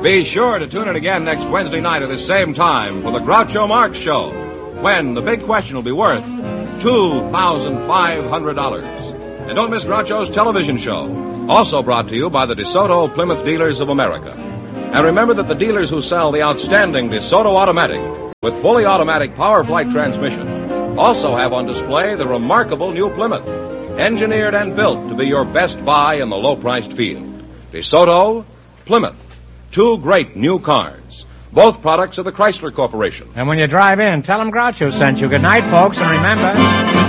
Be sure to tune in again next Wednesday night at the same time for the Groucho Marx Show, when the big question will be worth $2,500. And don't miss Groucho's television show, also brought to you by the DeSoto Plymouth Dealers of America. And remember that the dealers who sell the outstanding DeSoto Automatic with fully automatic power flight transmission also have on display the remarkable new Plymouth, engineered and built to be your best buy in the low-priced field. DeSoto, Plymouth, two great new cars, both products of the Chrysler Corporation. And when you drive in, tell them Groucho sent you. Good night, folks, and remember...